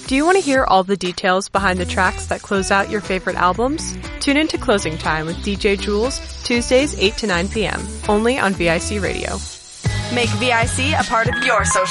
Do you want to hear all the details behind the tracks that close out your favorite albums? Tune into Closing Time with DJ Jules, Tuesdays 8 to 9 p.m., only on VIC Radio. Make VIC a part of your social